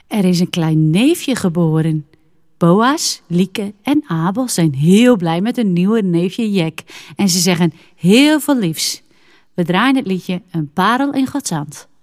Er is een klein neefje geboren. Boas, Lieke en Abel zijn heel blij met hun nieuwe neefje Jack. En ze zeggen heel veel liefs. We draaien het liedje Een parel in Gods hand.